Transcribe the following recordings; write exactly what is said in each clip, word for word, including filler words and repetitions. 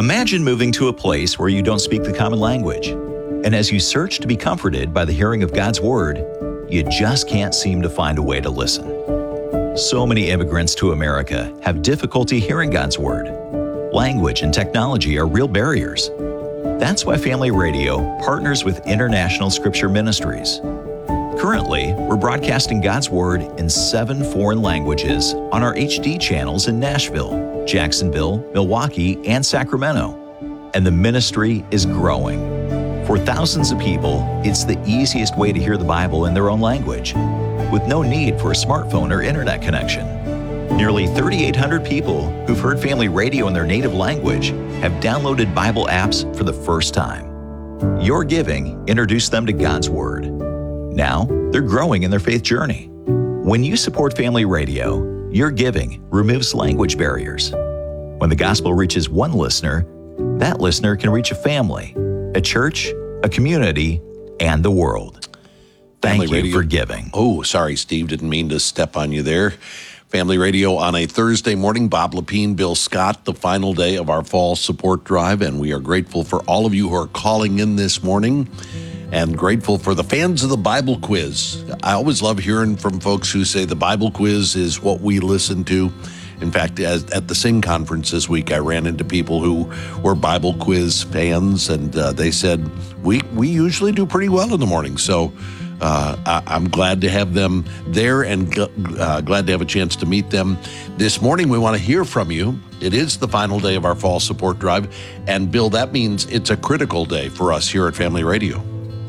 Imagine moving to a place where you don't speak the common language. And as you search to be comforted by the hearing of God's Word, you just can't seem to find a way to listen. So many immigrants to America have difficulty hearing God's Word. Language and technology are real barriers. That's why Family Radio partners with International Scripture Ministries. Currently, we're broadcasting God's Word in seven foreign languages on our H D channels in Nashville, Jacksonville, Milwaukee, and Sacramento. And the ministry is growing. For thousands of people, it's the easiest way to hear the Bible in their own language, with no need for a smartphone or internet connection. Nearly thirty-eight hundred people who've heard Family Radio in their native language have downloaded Bible apps for the first time. Your giving introduced them to God's Word. Now, they're growing in their faith journey. When you support Family Radio, your giving removes language barriers. When the gospel reaches one listener, that listener can reach a family, a church, a community, and the world. Thank Family you Radio. for giving. Oh, sorry, Steve. Didn't mean to step on you there. Family Radio on a Thursday morning. Bob Lepine, Bill Scott, the final day of our fall support drive, and we are grateful for all of you who are calling in this morning and grateful for the fans of the Bible quiz. I always love hearing from folks who say the Bible quiz is what we listen to. In fact, as, at the Sing Conference this week, I ran into people who were Bible quiz fans, and uh, they said, we, we usually do pretty well in the morning. So uh, I, I'm glad to have them there and uh, glad to have a chance to meet them. This morning, we want to hear from you. It is the final day of our fall support drive. And Bill, that means it's a critical day for us here at Family Radio.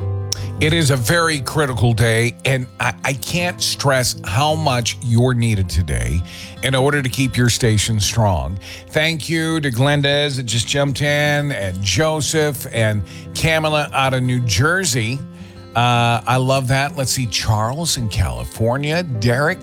It is a very critical day, and I, I can't stress how much you're needed today in order to keep your station strong. Thank you to Glendez that just jumped in, and Joseph and Kamala out of New Jersey. Uh, I love that. Let's see, Charles in California, Derek